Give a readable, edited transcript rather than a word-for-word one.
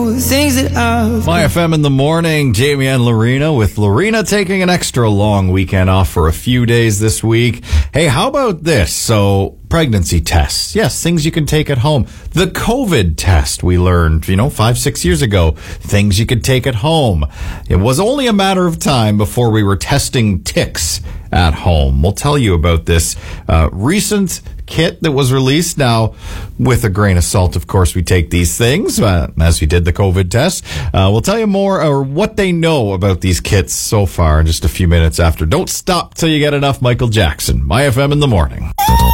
know the things that I've... My FM in the morning, Jamie and Lorena, with Lorena taking an extra long weekend off for a few days this week. Hey, how about this? So, pregnancy tests. Yes, things you can take at home. The COVID test we learned, 5-6 years ago. Things you could take at home. It was only a matter of time before we were testing ticks at home. We'll tell you about this recent kit that was released. Now, with a grain of salt, of course, we take these things as we did the COVID test. We'll tell you more or what they know about these kits so far in just a few minutes after. Don't stop till you get enough Michael Jackson. My FM in the morning.